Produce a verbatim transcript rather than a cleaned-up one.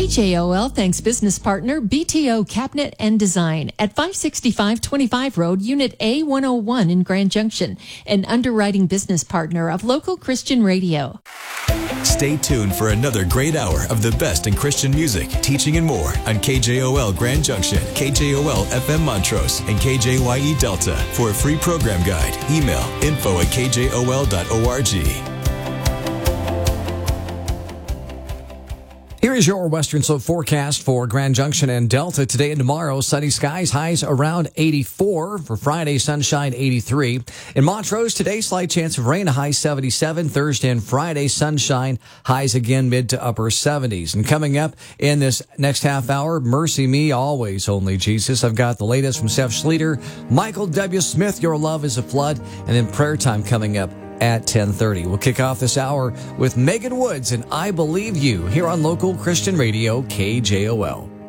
J O L thanks business partner B T O Cabinet and Design at five sixty-five twenty-five Road, Unit A one oh one in Grand Junction, an underwriting business partner of local Christian radio. Stay tuned for another great hour of the best in Christian music, teaching, and more on K J O L Grand Junction, K J O L F M Montrose, and K J Y E Delta. For a free program guide, email info at k j o l dot org. Here is your Western Slope forecast for Grand Junction and Delta. Today and tomorrow, sunny skies, highs around eighty-four. For Friday, sunshine, eighty-three. In Montrose, today, slight chance of rain, a high seventy-seven. Thursday and Friday, sunshine, highs again mid to upper seventies. And coming up in this next half hour, Mercy Me, Always Only Jesus. I've got the latest from Seth Schleter, Michael W. Smith, Your Love is a Flood, and then prayer time coming up at ten thirty. We'll kick off this hour with Megan Woods and I Believe You here on local Christian radio K J O L.